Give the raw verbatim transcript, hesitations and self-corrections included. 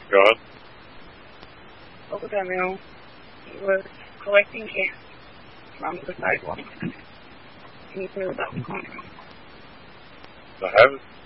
Go ahead. Old Demo was collecting cans from the sidewalk. And he threw it out the corner. I have it.